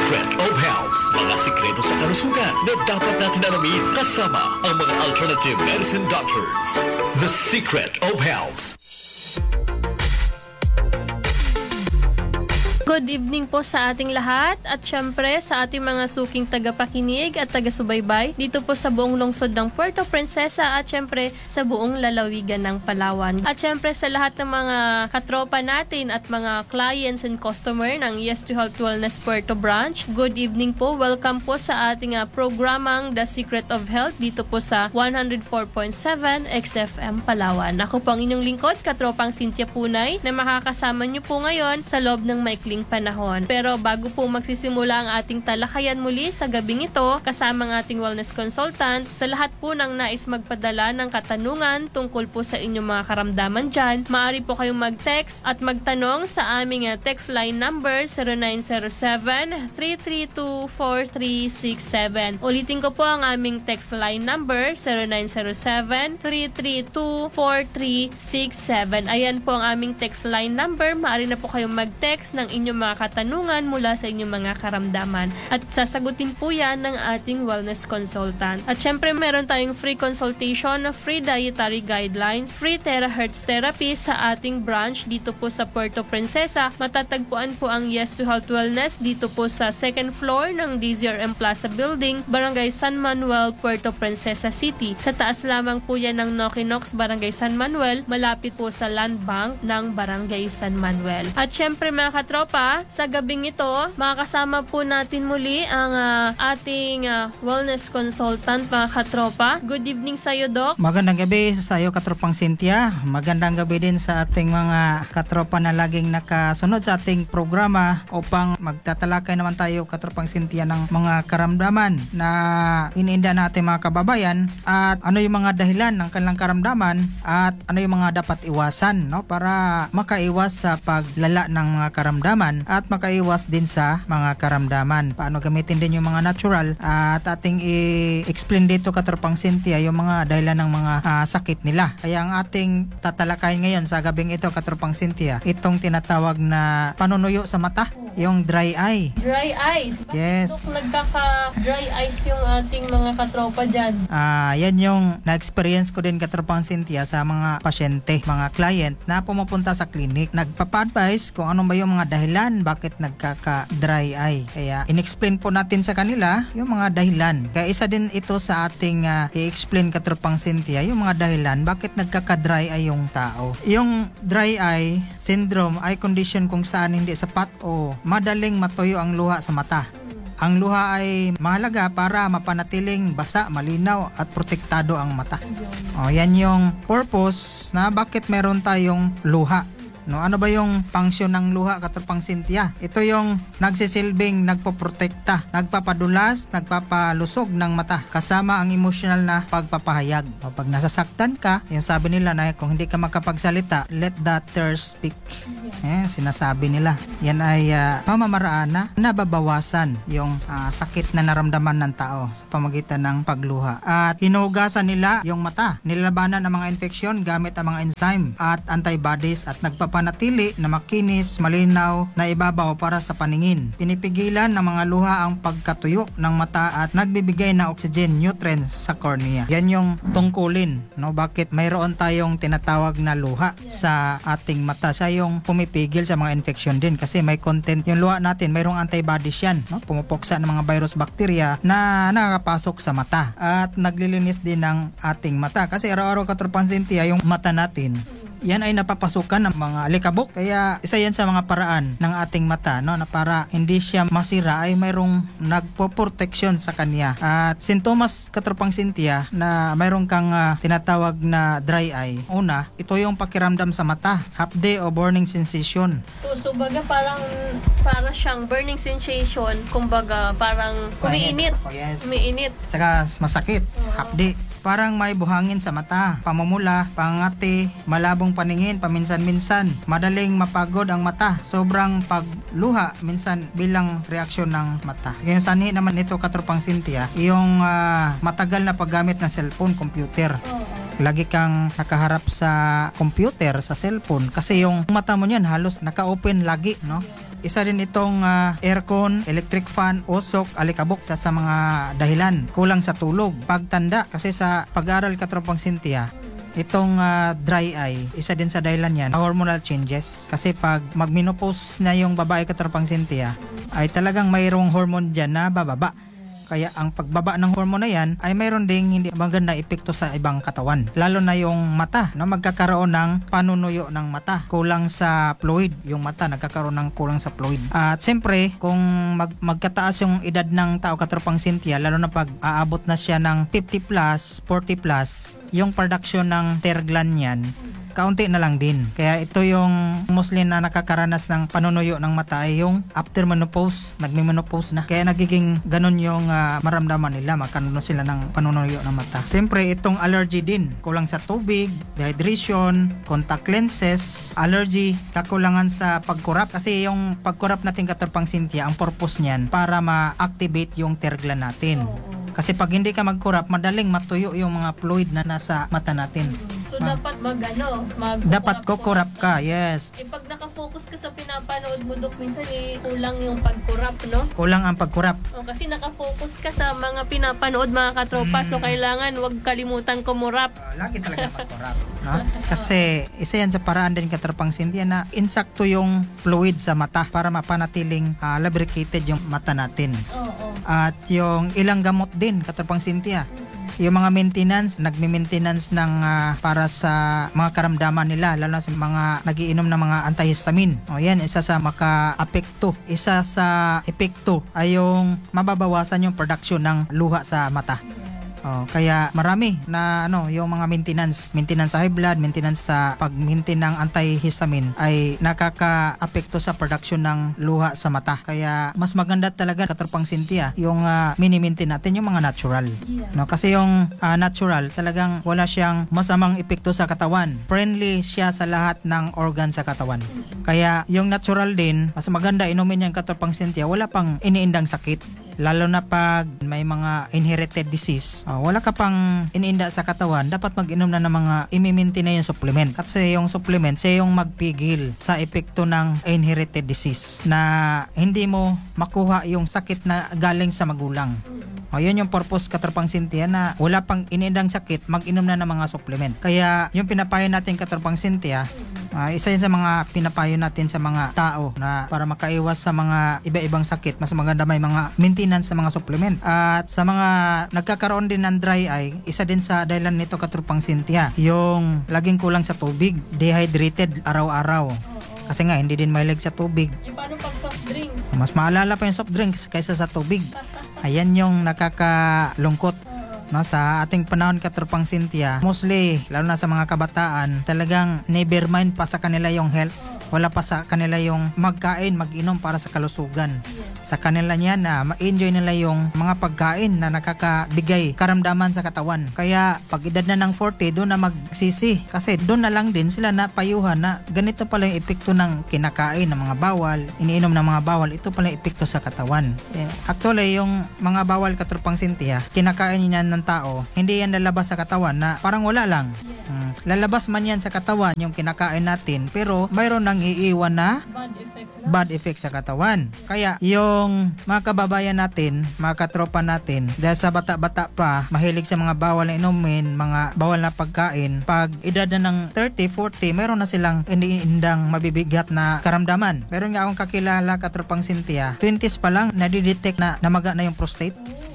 Secret of Health. Mga sikreto sa kalusugan na dapat natin alamin kasama ang mga alternative medicine doctors. The Secret of Health. Good evening po sa ating lahat at syempre sa ating mga suking tagapakinig at taga-subaybay dito po sa buong lungsod ng Puerto Princesa at syempre sa buong lalawigan ng Palawan. At syempre sa lahat ng mga katropa natin at mga clients and customer ng Yes to Health Wellness Puerto Branch, good evening po. Welcome po sa ating programang The Secret of Health dito po sa 104.7 XFM Palawan. Ako po ang inyong lingkod, katropang Cynthia Punay, na makakasama niyo po ngayon sa loob ng maikling panahon. Pero bago po magsisimula ang ating talakayan muli sa gabing ito, kasama ang ating wellness consultant, sa lahat po ng nais magpadala ng katanungan tungkol po sa inyong mga karamdaman dyan, maaari po kayong mag-text at magtanong sa aming text line number 0907-332-4367. Ulitin ko po ang aming text line number 0907-332-4367. Ayan po ang aming text line number. Maaari na po kayong mag-text ng inyong mga katanungan mula sa inyong mga karamdaman at sasagutin po yan ng ating wellness consultant. At syempre meron tayong free consultation, free dietary guidelines, free terahertz therapy sa ating branch dito po sa Puerto Princesa. Matatagpuan po ang Yes to Health Wellness dito po sa second floor ng DZRM Plaza Building, Barangay San Manuel, Puerto Princesa City. Sa taas lamang po yan ng Nokinox, Barangay San Manuel, malapit po sa land bank ng Barangay San Manuel. At syempre mga katropa, sa gabing ito, makakasama po natin muli ang ating wellness consultant, mga katropa. Good evening sa iyo, Doc. Magandang gabi sa iyo, katropang Cynthia. Magandang gabi din sa ating mga katropa na laging nakasunod sa ating programa upang magtatalakay naman tayo, katropang Cynthia, ng mga karamdaman na iniinda natin mga kababayan at ano yung mga dahilan ng kanilang karamdaman at ano yung mga dapat iwasan, no, para makaiwas sa paglala ng mga karamdaman at makaiwas din sa mga karamdaman. Paano gamitin din yung mga natural at ating i-explain dito, katropang Cynthia, yung mga dahilan ng mga sakit nila. Kaya ang ating tatalakayin ngayon sa gabing ito, katropang Cynthia, itong tinatawag na panunuyo sa mata, yung dry eye. Dry eyes? Bakit, Yes. Dok, nagkaka-dry eyes yung ating mga katropa dyan? Yan yung na-experience ko din, katropang Cynthia, sa mga pasyente, mga client na pumupunta sa clinic. Nagpapa-advise kung ano ba yung mga dahilan bakit nagkaka-dry eye. Kaya in-explain po natin sa kanila yung mga dahilan. Kaya isa din ito sa ating i-explain, katropang Cynthia, yung mga dahilan bakit nagkaka-dry eye yung tao. Yung dry eye syndrome ay condition kung saan hindi sapat o madaling matuyo ang luha sa mata. Ang luha ay mahalaga para mapanatiling basa, malinaw at protektado ang mata. Yan yung purpose na bakit meron tayong luha. No, ano ba yung function ng luha, katropang Cynthia? Ito yung nagsisilbing nagpoprotekta, nagpapadulas, nagpapalusog ng mata kasama ang emotional na pagpapahayag. O, pag nasasaktan ka, yung sabi nila na kung hindi ka makapagsalita, let the tears speak. Sinasabi nila. Yan ay pamamaraan na nababawasan yung sakit na naramdaman ng tao sa pamagitan ng pagluha. At hinugasan nila yung mata. Nilalabanan ang mga infeksyon gamit ang mga enzyme at antibodies at nagpapanatili na makinis, malinaw na ibabaw para sa paningin. Pinipigilan ng mga luha ang pagkatuyo ng mata at nagbibigay ng oxygen nutrients sa cornea. Yan yung tungkulin, no? Bakit mayroon tayong tinatawag na luha sa ating mata. Siya yung pumipigil sa mga infeksyon din kasi may content yung luha natin, mayroong antibodies yan, no? Pumupuksa ng mga virus, bacteria na nakakapasok sa mata at naglilinis din ng ating mata kasi araw-araw, katropang Cynthia, yung mata natin yan ay napapasukan ng mga alikabok. Kaya isa yan sa mga paraan ng ating mata, no, na para hindi siya masira ay mayroong nagpo-protection sa kanya. At sintomas, katropang Cynthia, na mayroong kang tinatawag na dry eye. Una, ito yung pakiramdam sa mata, hapde o burning sensation. So baga para siyang burning sensation, kumbaga parang umiinit. Yes. Umiinit. Tsaka masakit, hapde. Parang may buhangin sa mata, pamumula, pangati, malabong paningin paminsan-minsan, madaling mapagod ang mata, sobrang pagluha minsan bilang reaksyon ng mata. Yung sanhi naman nito, katropang Cynthia, yung matagal na paggamit ng cellphone, computer. Lagi kang nakaharap sa computer, sa cellphone, kasi yung mata mo niyan halos naka-open lagi, no? isa din itong aircon, electric fan, usok, alikabok sa mga dahilan. Kulang sa tulog, pagtanda, kasi sa pag-aaral katropang Cynthia, itong dry eye, isa din sa dahilan yan, hormonal changes. Kasi pag magmenopause na yung babae katropang Cynthia, ay talagang mayroong hormone dyan na bababa. Kaya ang pagbaba ng hormone na yan ay mayroon ding hindi maganda epekto sa ibang katawan. Lalo na yung mata, no? Magkakaroon ng panunuyo ng mata. Kulang sa fluid. Yung mata, nagkakaroon ng kulang sa fluid. At siyempre, kung magkataas yung edad ng tao katropang Cynthia, lalo na pag aabot na siya ng 50 plus, 40 plus, yung production ng tear gland yan, kaunti na lang din. Kaya ito yung mostly na nakakaranas ng panunuyo ng mata ay yung after menopause, nagme-menopause na. Kaya nagiging ganun yung maramdaman nila, makanuno sila ng panunuyo ng mata. Siyempre, itong allergy din. Kulang sa tubig, dehydration, contact lenses, allergy, kakulangan sa pagkurap. Kasi yung pagkurap natin katropang Cynthia, ang purpose niyan para ma-activate yung tear gland natin. Kasi pag hindi ka magkurap, madaling matuyo yung mga fluid na nasa mata natin. So, dapat Dapat kukurap ka, yes. Pag nakafocus ka sa pinapanood mo, Dok, minsan kulang yung pagkurap, no? Kulang ang pagkurap. Kasi nakafocus ka sa mga pinapanood, mga katropa. So, kailangan wag kalimutan kumurap. Lagi talaga magkurap, no? Kasi isa yan sa paraan din katropang Cynthia na insakto yung fluid sa mata para mapanatiling lubricated yung mata natin. Oo. At yung ilang gamot din katropang Cynthia. Yung mga maintenance, nagme-maintenance ng para sa mga karamdaman nila, lalo na sa mga nagiinom ng mga antihistamine. O yan, isa sa maka-apekto. Isa sa epekto ay yung mababawasan yung production ng luha sa mata. Kaya marami na yung mga maintenance sa high blood, maintenance sa pag-maintain ng antihistamine ay nakaka-apekto sa production ng luha sa mata. Kaya mas maganda talaga katropang Cynthia yung mini-maintain natin yung mga natural. No, kasi yung natural talagang wala siyang masamang epekto sa katawan. Friendly siya sa lahat ng organ sa katawan. Kaya yung natural din, mas maganda inumin yung katropang Cynthia, wala pang iniindang sakit. Lalo na pag may mga inherited disease, wala ka pang iniinda sa katawan, dapat mag-inom na ng mga imiminti na yung supplement. Kasi yung supplement, siya yung magpigil sa epekto ng inherited disease na hindi mo makuha yung sakit na galing sa magulang. Yun yung purpose katropang Cynthia na wala pang iniindang sakit, mag-inom na ng mga supplement. Kaya yung pinapayo natin katropang Cynthia, isa yun sa mga pinapayo natin sa mga tao na para makaiwas sa mga iba-ibang sakit, mas maganda may mga maintenance sa mga supplement. At sa mga nagkakaroon din ng dry eye, isa din sa dahilan nito katropang Cynthia, yung laging kulang sa tubig, dehydrated araw-araw. Kasi nga hindi din mahilig sa tubig. Paano pag soft drinks? Mas maalala pa yung soft drinks kaysa sa tubig. Ayan yung nakakalungkot. No, sa ating panahon katropang Cynthia, mostly lalo na sa mga kabataan, talagang never mind pa sa kanila yung health. Wala pa sa kanila yung magkain, mag-inom para sa kalusugan. Sa kanila niyan na ma-enjoy nila yung mga pagkain na nakakabigay karamdaman sa katawan. Kaya pag edad na ng 40, doon na magsisi. Kasi doon na lang din sila napayuhan na ganito pala yung epekto ng kinakain ng mga bawal, iniinom ng mga bawal, ito pala yung epekto sa katawan. Actually, yung mga bawal katropang Cynthia, kinakain niyan ng tao, hindi yan lalabas sa katawan na parang wala lang. Lalabas man yan sa katawan yung kinakain natin, pero mayroon nang iiwan na bad effect sa katawan. Kaya yung mga kababayan natin, mga katropa natin, dahil sa bata-bata pa, mahilig sa mga bawal na inumin, mga bawal na pagkain, pag edad na ng 30, 40, mayroon na silang iniindang mabibigat na karamdaman. Meron nga akong kakilala katropang Cynthia, 20s pa lang, nadidetect na namaga na yung prostate.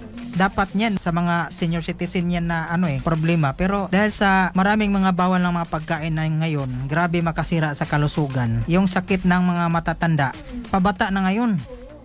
Dapat niyan sa mga senior citizen yan na problema. Pero dahil sa maraming mga bawal ng mga pagkain na ngayon, grabe makasira sa kalusugan. Yung sakit ng mga matatanda, pabata na ngayon.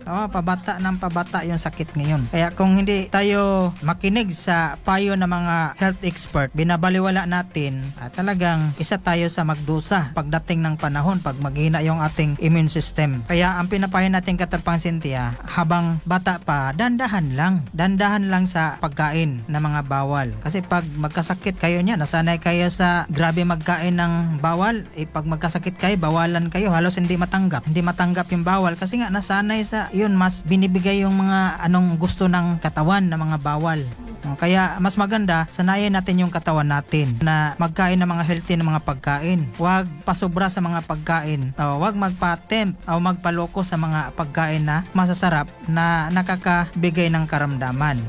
Pabata yung sakit ngayon. Kaya kung hindi tayo makinig sa payo ng mga health expert, binabaliwala natin, talagang isa tayo sa magdusa pagdating ng panahon, pag maghina yung ating immune system. Kaya ang pinapayo natin katropang Cynthia, habang bata pa, dandahan lang sa pagkain ng mga bawal. Kasi pag magkasakit kayo niya, nasanay kayo sa grabe magkain ng bawal, pag magkasakit kayo, bawalan kayo, halos hindi matanggap yung bawal kasi nga nasanay sa yun, mas binibigay yung mga gusto ng katawan ng mga bawal. Kaya mas maganda, sanayin natin yung katawan natin na magkain ng mga healthy na mga pagkain. Huwag pasobra sa mga pagkain. Huwag magpa-tempt o magpaloko sa mga pagkain na masasarap na nakakabigay ng karamdaman.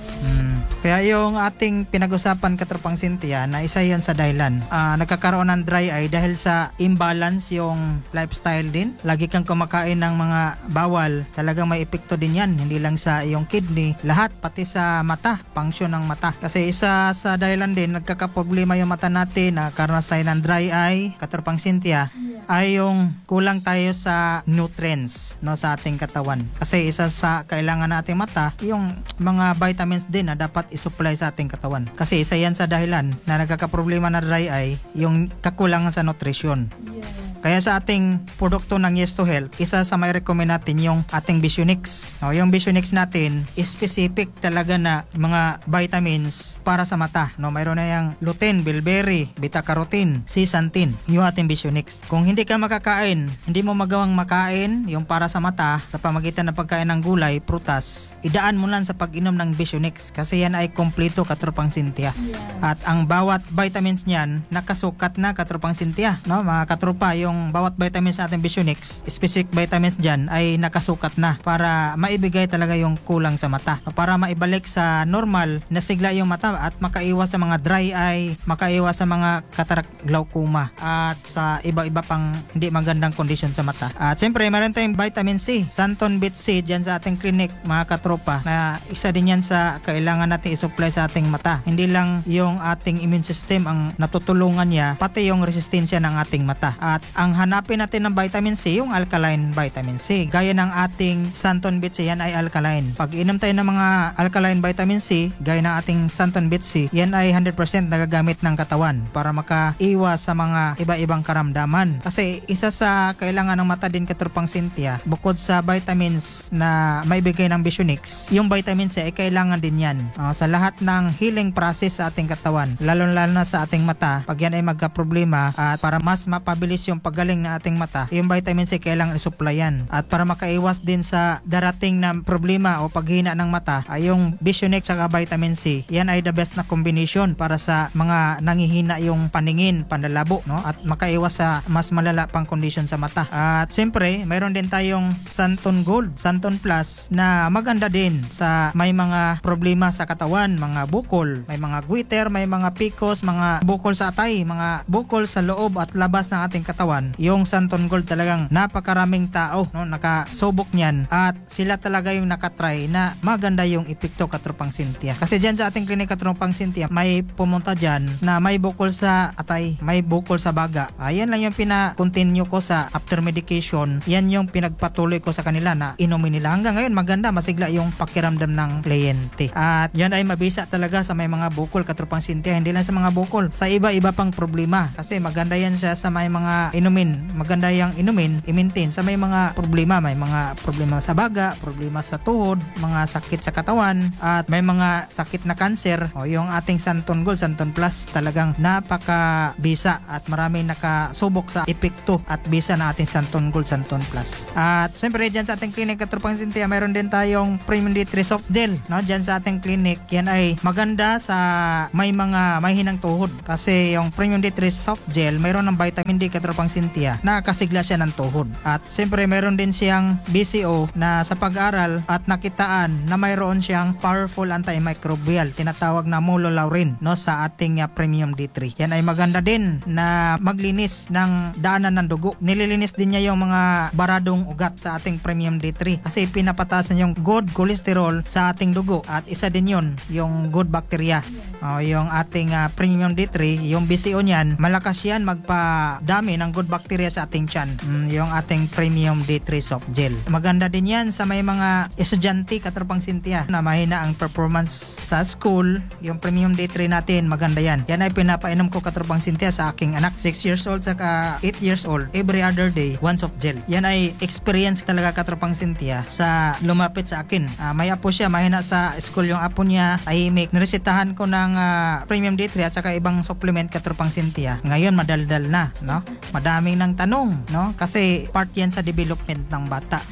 Kaya yung ating pinag-usapan katropang Cynthia na isa yon sa dahilan. Nagkakaroon ng dry eye dahil sa imbalance yung lifestyle din. Lagi kang kumakain ng mga bawal, talagang may epekto din yan. Hindi lang sa iyong kidney, lahat pati sa mata, function ng mata. Kasi isa sa dahilan din, nagkakaproblema yung mata natin, nagkakaroon tayo ng dry eye, katropang Cynthia, ay yung kulang tayo sa nutrients sa ating katawan. Kasi isa sa kailangan nating mata, yung mga vitamins din na dapat isupply sa ating katawan. Kasi isa yan sa dahilan na nagkakaproblema na dry eye, yung kakulangan sa nutrition. Kaya sa ating produkto ng Yes to Health, isa sa may recommend natin yung ating Visionix. Yung Visionix natin, specific talaga na mga vitamins para sa mata. Mayroon na yung lutein, bilberry, beta-carotene, zeaxanthin, yung ating Visionix. Kung hindi ka makakain, hindi mo magawang makain yung para sa mata sa pamagitan ng pagkain ng gulay, prutas, idaan mo lang sa pag-inom ng Visionix kasi yan ay kompleto katropang Cynthia. At ang bawat vitamins niyan nakasukat na katropang Cynthia. Mga katropa, yung bawat vitamins natin Visionix, specific vitamins dyan ay nakasukat na para maibigay talaga yung kulang sa mata. Para maibalik sa normal na sigla yung mata at makaiwas sa mga dry eye, makaiwas sa mga cataract, glaucoma at sa iba-iba pang hindi magandang kondisyon sa mata. At siyempre meron tayong vitamin C, Santon Beet Seed dyan sa ating clinic mga katropa na isa din yan sa kailangan natin isupply sa ating mata. Hindi lang yung ating immune system ang natutulungan niya, pati yung resistensya ng ating mata. At ang hanapin natin ng vitamin C, yung alkaline vitamin C. Gaya ng ating Santon Beet C, yan ay alkaline. Pag inom tayo ng mga alkaline vitamin C, gaya ng ating Santon Beet C, yan ay 100% nagagamit ng katawan para makaiwas sa mga iba-ibang karamdaman. Kasi isa sa kailangan ng mata din katropang Cynthia, bukod sa vitamins na may bigay ng Visionix, yung vitamin C ay kailangan din yan sa lahat ng healing process sa ating katawan, lalo-lalo na sa ating mata. Pag yan ay magka-problema at para mas mapabilis yung paggaling na ating mata, yung vitamin C kailangan isupplyan. At para makaiwas din sa darating na problema o paghina ng mata, ay yung Visionix at vitamin C, yan ay the best na combination para sa mga nangihina yung paningin, panlalabo, at makaiwas sa mas malala pang kondisyon sa mata. At siyempre, mayroon din tayong Santon Gold, Santon Plus na maganda din sa may mga problema sa katawan, mga bukol, may mga goiter, may mga PCOS, mga bukol sa atay, mga bukol sa loob at labas ng ating katawan. Yung Santon Gold talagang napakaraming tao nakasubok niyan at sila talaga yung nakatry na maganda yung epekto katropang Cynthia. Kasi dyan sa ating klinik katropang Cynthia, may pumunta dyan na may bukol sa atay, may bukol sa baga. Yan lang yung pina-continue ko sa after medication. Yan yung pinagpatuloy ko sa kanila na inumin nila. Hanggang ngayon maganda, masigla yung pakiramdam ng kliyente. At yan ay mabisa talaga sa may mga bukol katropang Cynthia. Hindi lang sa mga bukol, sa iba-iba pang problema. Kasi maganda yan siya sa may mga inumin. Maganda yung inumin, i-maintain sa may mga problema. May mga problema sa baga, problema sa tuhod, mga sakit sa katawan, at may mga sakit na cancer. Yung ating Santon Gold, Santon Plus, talagang napaka-bisa at marami nakasubok sa epekto at bisa na ating Santon Gold, Santon Plus. At siyempre dyan sa ating clinic katropang Cynthia, mayroon din tayong Premium D3 Soft Gel. Dyan sa ating clinic, yan ay maganda sa may mga mahinang tuhod. Kasi yung Premium D3 Soft Gel, mayroon ng vitamin D katropang Cynthia na kasigla siya ng tuhod. At siyempre mayroon din siyang BCO na sa pag-aral at nakitaan na mayroon siyang powerful antimicrobial, tinatawag na mololaurin sa ating Premium D3. Yan ay maganda din na maglinis ng daanan ng dugo. Nililinis din niya yung mga baradong ugat sa ating Premium D3 kasi pinapatasan yung good cholesterol sa ating dugo at isa din yun yung good bacteria. Yung ating Premium D3, yung BCO niyan, malakas yan magpadami ng good bacteria sa ating tiyan. Yung ating Premium D3 Soft Gel. Maganda din yan sa may mga estudyante katropang Cynthia na mahina ang performance sa school. Yung Premium D3 natin, maganda yan. Yan ay pinapainom ko katropang Cynthia sa aking anak, 6 years old saka 8 years old. Every other day, one soft gel. Yan ay experience talaga katropang Cynthia sa lumapit sa akin. May apo siya, mahina sa school yung apo niya, tahimik. Niresetahan ko ng Premium D3 at saka ibang supplement katropang Cynthia. Ngayon madaldal na, madaming ng tanong, kasi part yan sa development ng bata.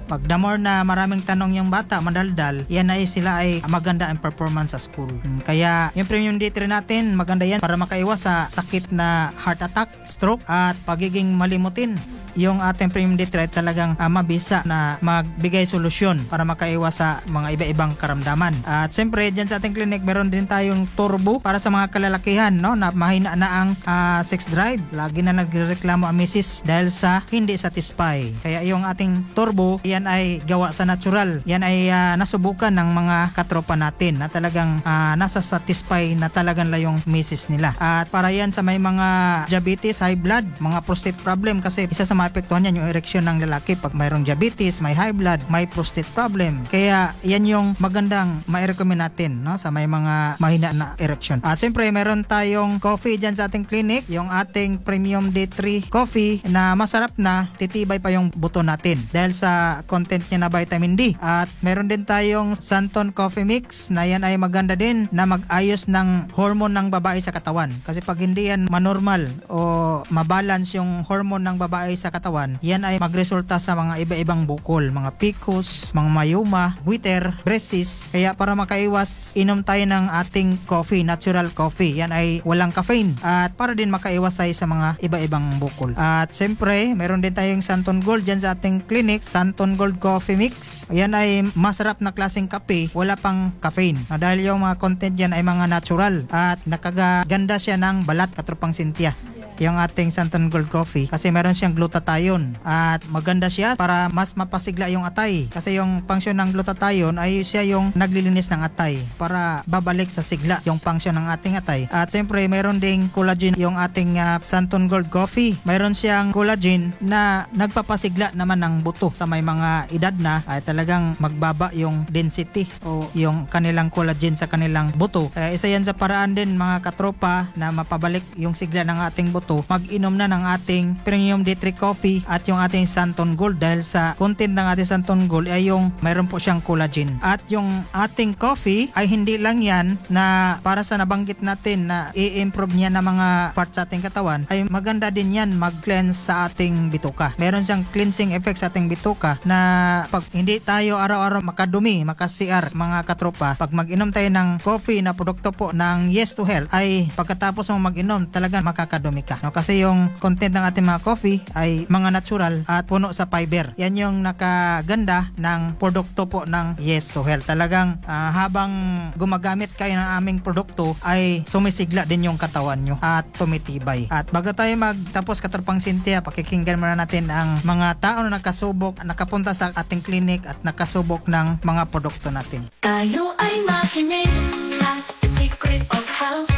Pag the more na maraming tanong yung bata, madaldal, yan ay sila ay maganda ang performance sa school. Kaya yung premium D3 natin, maganda yan para makaiwas sa sakit na heart attack, stroke, at pagiging malimutin. Yung ating premium D3 ay talagang mabisa na magbigay solusyon para makaiwas sa mga iba-ibang karamdaman. At siyempre, dyan sa ating clinic, meron din tayong turbo para sa mga kalalakihan, no, na mahina na ang sex drive. Lagi na nagreklamo ang misis dahil sa hindi satisfy. Kaya yung ating turbo, yan ay gawa sa natural. Yan ay nasubukan ng mga katropa natin na talagang nasa satisfy na talagang la yung misis nila. At para yan sa may mga diabetes, high blood, mga prostate problem, kasi isa sa maapektuhan yan yung ereksyon ng lalaki pag mayroong diabetes, may high blood, may prostate problem. Kaya yan yung magandang ma-recommend natin, no, sa may mga mahina na ereksyon. At siyempre meron tayong coffee dyan sa ating clinic, yung ating premium D3 coffee na masarap na, titibay pa yung buto natin dahil sa content niya na vitamin D. At meron din tayong Santon Coffee Mix na yan ay maganda din na mag-ayos ng hormone ng babae sa katawan. Kasi pag hindi yan manormal o mabalance yung hormone ng babae sa katawan, yan ay magresulta sa mga iba-ibang bukol, mga PCOS, mga mayoma, goiter, breast cyst. Kaya para makaiwas, inom tayo ng ating coffee, natural coffee. Yan ay walang caffeine at para din makaiwas tayo sa mga iba-ibang bukol. At siyempre, meron din tayong Santon Gold dyan sa ating clinic, Santon Gold Coffee Mix. Yan ay masarap na klaseng kape, wala pang caffeine. Dahil yung mga content dyan ay mga natural at nakaganda siya ng balat, katropang Cynthia, yung ating Santon Gold Coffee, kasi meron siyang glutathione at maganda siya para mas mapasigla yung atay, kasi yung function ng glutathione ay siya yung naglilinis ng atay para babalik sa sigla yung function ng ating atay. At siyempre meron ding collagen yung ating Santon Gold Coffee. Meron siyang collagen na nagpapasigla naman ng buto sa may mga edad na ay talagang magbaba yung density o yung kanilang collagen sa kanilang buto. Kaya isa yan sa paraan din mga katropa na mapabalik yung sigla ng ating buto. Mag-inom na ng ating premium D3 coffee at yung ating Santon Gold, dahil sa content ng ating Santon Gold ay yung mayroon po siyang collagen. At yung ating coffee ay hindi lang yan na para sa nabanggit natin na i-improve niya ng mga parts sa ating katawan, ay maganda din yan mag-cleanse sa ating bituka. Meron siyang cleansing effect sa ating bituka na pag hindi tayo araw-araw makadumi, maka-CR mga katropa, pag mag-inom tayo ng coffee na produkto po ng Yes to Health, ay pagkatapos mo mag-inom talagang makakadumi ka. No, kasi yung content ng ating mga coffee ay mga natural at puno sa fiber. Yan yung nakaganda ng produkto po ng Yes to Health. Talagang habang gumagamit kayo ng aming produkto ay sumisigla din yung katawan nyo at tumitibay. At bago tayo magtapos, katropang Cynthia, pakikinggan muna natin ang mga tao na nakapunta sa ating clinic at nakasubok ng mga produkto natin. Tayo ay makinig sa The Secret of Health.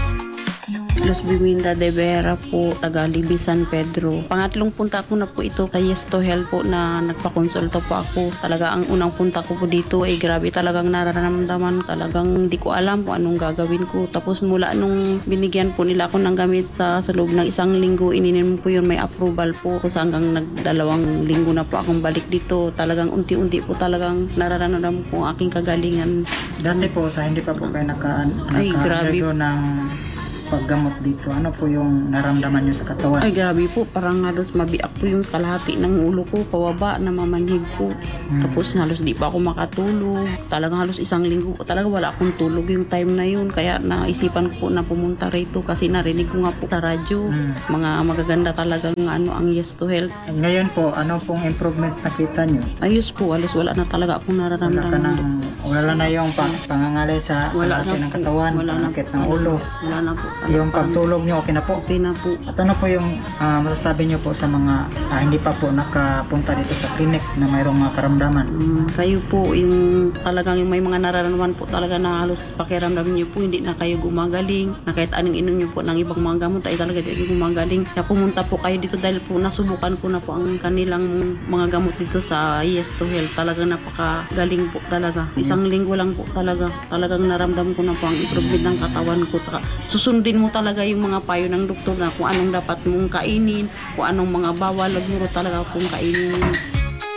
Los Biminda de Vera po, taga Libis, San Pedro. Pangatlong punta ko na po ito sa Yes to Health po na nagpakonsulta po ako. Talaga ang unang punta ko po dito ay grabe talagang nararamdaman. Talagang hindi ko alam kung anong gagawin ko. Tapos mula nung binigyan po nila ako ng gamit sa loob ng 1 linggo, ininom po yun, may approval po. Kasi hanggang 2 linggo na po akong balik dito. Talagang unti-unti po talagang nararamdaman po ang aking kagalingan. Dati po sa hindi pa po kayo grabe ng paggamot dito, ano po yung naramdaman nyo sa katawan? Ay grabe po, parang halos mabiak po yung kalahati ng ulo ko, pawaba, namamanhid po. Tapos halos di pa ako makatulog. Talagang halos 1 linggo po, talaga wala akong tulog yung time na yun. Kaya naisipan ko po na pumunta rito kasi narinig ko nga po sa radyo. Mga magaganda talagang ang Yes to Health. Ngayon po, ano pong improvements nakita nyo? Ayos po, halos wala na talaga akong nararamdaman. Wala na yung pangangalay sa kalahati ng katawan, pangakit ng ulo. Wala na po. Yung pagtulog nyo, okay na po? Okay na po. At ano po yung masasabi nyo po sa mga hindi pa po nakapunta dito sa clinic na mayroong mga karamdaman? Kayo po, yung talagang yung may mga nararamdaman po talaga na halos pakiramdam nyo po, hindi na kayo gumagaling, na kahit anong inom nyo po ng ibang mga gamot ay talaga hindi kayo gumagaling. Kaya pumunta po kayo dito dahil po nasubukan ko na po ang kanilang mga gamot dito sa Yes to Health. Talagang napakagaling po talaga. 1 linggo lang po talaga. Talagang naramdam ko na po ang improvement ng katawan ko. Susundin mo talaga yung mga payo ng doktor na kung anong dapat mong kainin, kung anong mga bawal, lagmuro talaga kung kainin.